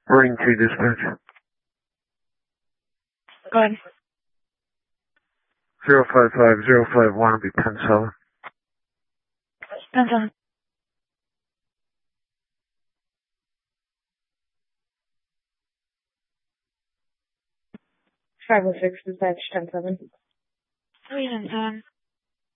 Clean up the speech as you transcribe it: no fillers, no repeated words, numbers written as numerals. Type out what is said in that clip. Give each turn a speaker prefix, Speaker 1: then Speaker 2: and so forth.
Speaker 1: Ring 2 dispatch.
Speaker 2: Go ahead.
Speaker 1: 055-051 will be Penn 7.
Speaker 2: Penn 7. 506 dispatch 10-7.
Speaker 3: 3-7.